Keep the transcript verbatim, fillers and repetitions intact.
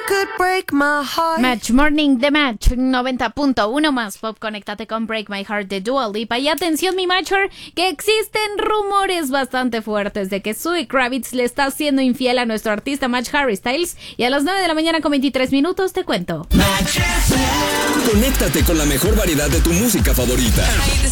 could break my heart. Match Morning de Match noventa punto uno más pop. Conéctate con Break My Heart de Dua Lipa. Y atención, mi Matcher, que existen rumores bastante fuertes de que Zoe Kravitz le está siendo infiel a nuestro artista Match Harry Styles. Y a las nueve de la mañana con veintitrés minutos te cuento. Conéctate con la mejor variedad de tu música favorita.